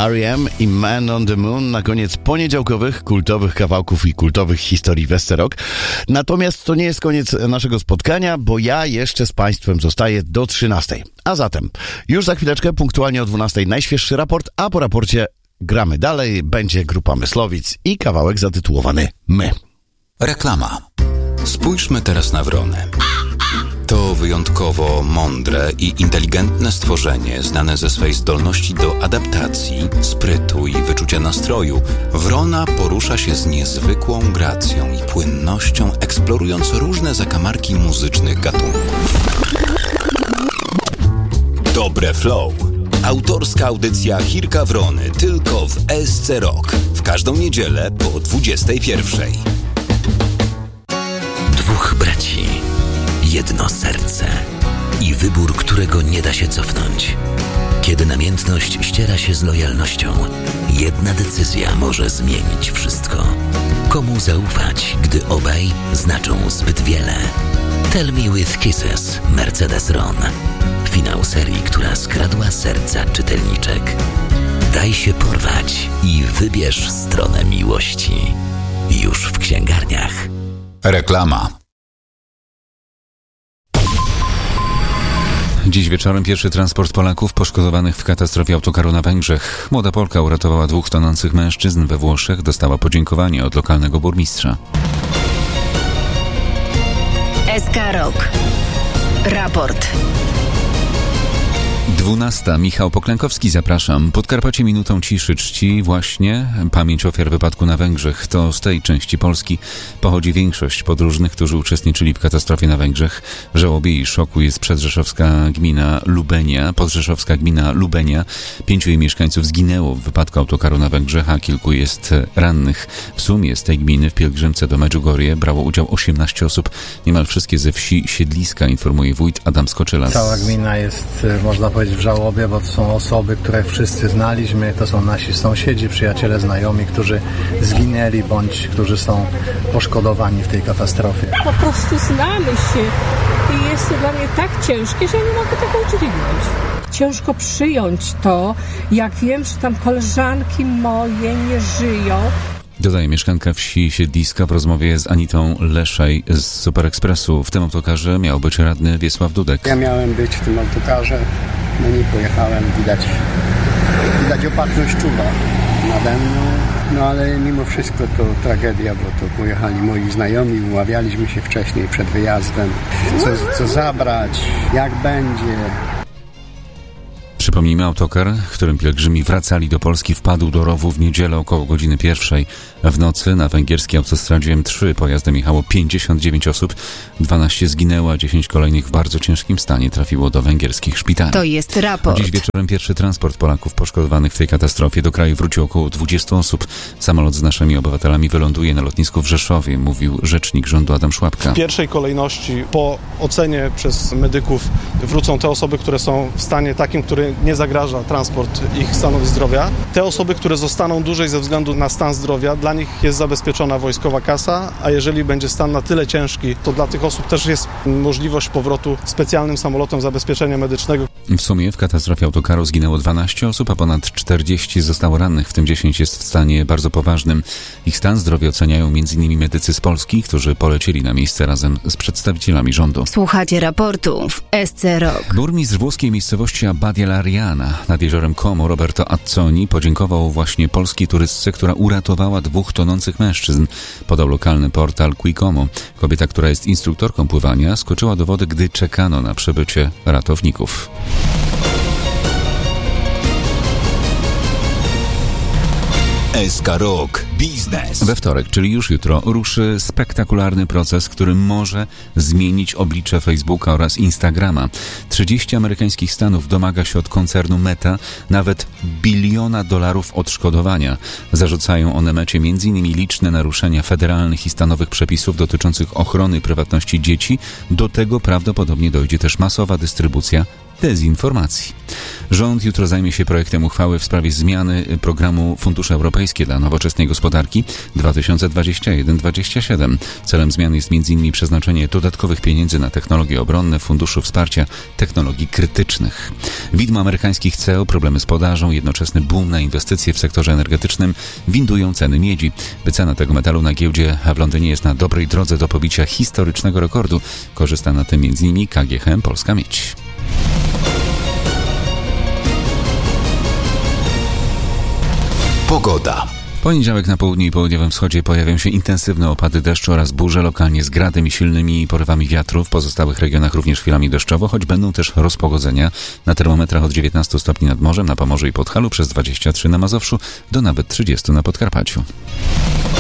R.E.M. i Man on the Moon na koniec poniedziałkowych, kultowych kawałków i kultowych historii Westerok. Natomiast to nie jest koniec naszego spotkania, bo ja jeszcze z Państwem zostaję do 13. A zatem, już za chwileczkę, punktualnie o 12 najświeższy raport, a po raporcie gramy dalej, będzie grupa Myslowic i kawałek zatytułowany My. Reklama. Spójrzmy teraz na wronę. To wyjątkowo mądre i inteligentne stworzenie, znane ze swej zdolności do adaptacji, sprytu i wyczucia nastroju. Wrona porusza się z niezwykłą gracją i płynnością, eksplorując różne zakamarki muzycznych gatunków. Dobre flow. Autorska audycja Chirka Wrony tylko w SC Rock. W każdą niedzielę po 21:00. Dwóch braci, jedno serce i wybór, którego nie da się cofnąć. Kiedy namiętność ściera się z lojalnością, jedna decyzja może zmienić wszystko. Komu zaufać, gdy obaj znaczą zbyt wiele? Tell Me With Kisses, Mercedes Ron. Finał serii, która skradła serca czytelniczek. Daj się porwać i wybierz stronę miłości. Już w księgarniach. Reklama. Dziś wieczorem pierwszy transport Polaków poszkodowanych w katastrofie autokaru na Węgrzech. Młoda Polka uratowała 2 tonących mężczyzn we Włoszech, dostała podziękowanie od lokalnego burmistrza. SK Rock. Raport. 12. Michał Poklękowski, zapraszam. Podkarpacie minutą ciszy czci właśnie pamięć ofiar wypadku na Węgrzech. To z tej części Polski pochodzi większość podróżnych, którzy uczestniczyli w katastrofie na Węgrzech. W żałobie i szoku jest przedrzeszowska gmina Lubenia. 5 jej mieszkańców zginęło w wypadku autokaru na Węgrzech, a kilku jest rannych. W sumie z tej gminy w pielgrzymce do Medjugorje brało udział 18 osób. Niemal wszystkie ze wsi Siedliska, informuje wójt Adam Skoczylas. Cała gmina jest, można powiedzieć, w żałobie, bo to są osoby, które wszyscy znaliśmy, to są nasi sąsiedzi, przyjaciele, znajomi, którzy zginęli bądź którzy są poszkodowani w tej katastrofie. Po prostu znamy się i jest to dla mnie tak ciężkie, że nie mogę tego udźwignąć. Ciężko przyjąć to, jak wiem, że tam koleżanki moje nie żyją. Dodaje mieszkanka wsi Siedliska w rozmowie z Anitą Leszaj z Super Expressu. W tym autokarze miał być radny Wiesław Dudek. Ja miałem być w tym autokarze, no nie pojechałem, widać opatrzność czuwa nade mną, no ale mimo wszystko to tragedia, bo to pojechali moi znajomi, umawialiśmy się wcześniej przed wyjazdem, co zabrać, jak będzie. Przypomnijmy, autokar, którym pielgrzymi wracali do Polski, wpadł do rowu w niedzielę około godziny 1:00. W nocy na węgierskiej autostradzie M3 pojazdem jechało 59 osób, 12 zginęło, a 10 kolejnych w bardzo ciężkim stanie trafiło do węgierskich szpitali. To jest raport. Dziś wieczorem pierwszy transport Polaków poszkodowanych w tej katastrofie. Do kraju wróciło około 20 osób. Samolot z naszymi obywatelami wyląduje na lotnisku w Rzeszowie, mówił rzecznik rządu Adam Szłapka. W pierwszej kolejności po ocenie przez medyków wrócą te osoby, które są w stanie takim, który nie zagraża transport ich stanowi zdrowia. Te osoby, które zostaną dłużej ze względu na stan zdrowia, dla nich jest zabezpieczona wojskowa kasa, a jeżeli będzie stan na tyle ciężki, to dla tych osób też jest możliwość powrotu specjalnym samolotem zabezpieczenia medycznego. W sumie w katastrofie autokaru zginęło 12 osób, a ponad 40 zostało rannych, w tym 10 jest w stanie bardzo poważnym. Ich stan zdrowia oceniają m.in. medycy z Polski, którzy polecieli na miejsce razem z przedstawicielami rządu. Słuchacie raportu w SC Rock. Burmistrz włoskiej miejscowości Abbadia Lariana nad jeziorem Como, Roberto Azzoni, podziękował właśnie polskiej turystce, która uratowała 2 tonących mężczyzn. Podał lokalny portal Qui Como. Kobieta, która jest instruktorką pływania, skoczyła do wody, gdy czekano na przybycie ratowników. SK Rock Biznes. We wtorek, czyli już jutro, ruszy spektakularny proces, który może zmienić oblicze Facebooka oraz Instagrama. 30 amerykańskich stanów domaga się od koncernu Meta nawet $1 bilion odszkodowania. Zarzucają one Mecie m.in. liczne naruszenia federalnych i stanowych przepisów dotyczących ochrony prywatności dzieci. Do tego prawdopodobnie dojdzie też masowa dystrybucja dezinformacji. Rząd jutro zajmie się projektem uchwały w sprawie zmiany programu Fundusze Europejskie dla Nowoczesnej Gospodarki 2021-2027. Celem zmian jest m.in. przeznaczenie dodatkowych pieniędzy na technologie obronne w Funduszu Wsparcia Technologii Krytycznych. Widmo amerykańskich CEO, problemy z podażą, jednoczesny boom na inwestycje w sektorze energetycznym windują ceny miedzi. Wycena tego metalu na giełdzie w Londynie jest na dobrej drodze do pobicia historycznego rekordu. Korzysta na tym m.in. KGHM Polska Miedź. Pogoda. W poniedziałek na południu i południowym wschodzie pojawią się intensywne opady deszczu oraz burze, lokalnie z gradem i silnymi porywami wiatru. W pozostałych regionach również chwilami deszczowo, choć będą też rozpogodzenia. Na termometrach od 19 stopni nad morzem, na Pomorzu i Podhalu, przez 23 na Mazowszu, do nawet 30 na Podkarpaciu.